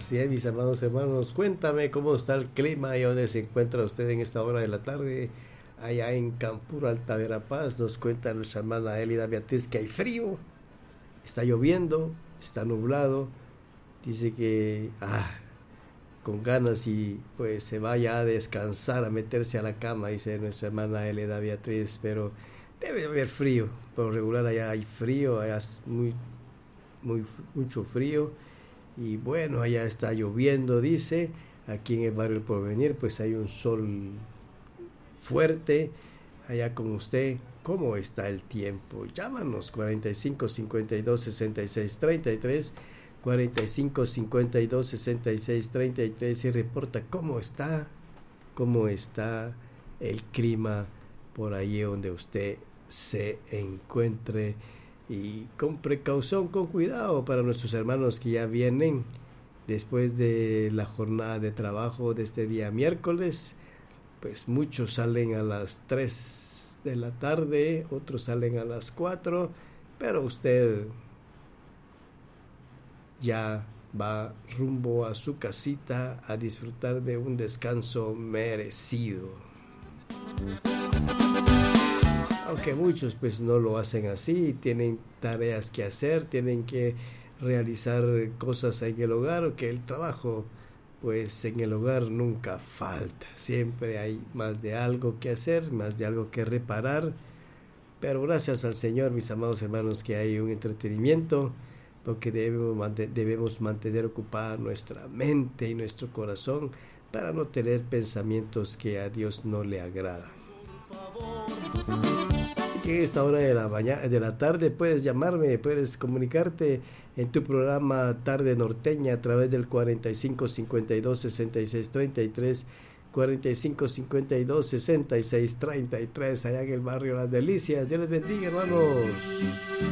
Así es, mis amados hermanos, cuéntame cómo está el clima y dónde se encuentra usted en esta hora de la tarde. Allá en Campuro, Alta Verapaz, nos cuenta nuestra hermana Elida Beatriz que hay frío, está lloviendo, está nublado. Dice que con ganas y pues se vaya a descansar, a meterse a la cama, dice nuestra hermana Elida Beatriz, pero debe haber frío. Por lo regular allá hay frío, allá es mucho frío. Y bueno, allá está lloviendo, dice. Aquí en el barrio El Porvenir pues hay un sol fuerte. Allá con usted, ¿cómo está el tiempo? Llámanos 45 52 66 33, 45 52 66 33 y reporta cómo está el clima por allí donde usted se encuentre. Y con precaución, con cuidado para nuestros hermanos que ya vienen después de la jornada de trabajo de este día miércoles. Pues muchos salen a las 3 de la tarde, otros salen a las 4, pero usted ya va rumbo a su casita a disfrutar de un descanso merecido. Aunque muchos pues no lo hacen así, tienen tareas que hacer, tienen que realizar cosas en el hogar, o que el trabajo pues en el hogar nunca falta, siempre hay más de algo que hacer, más de algo que reparar, pero gracias al Señor, mis amados hermanos, que hay un entretenimiento, porque debemos mantener ocupada nuestra mente y nuestro corazón para no tener pensamientos que a Dios no le agradan. En esta hora de la tarde puedes llamarme, puedes comunicarte en tu programa Tarde Norteña a través del 45 52 66 33, 45 52 66 33, allá en el barrio Las Delicias. Dios les bendiga, hermanos.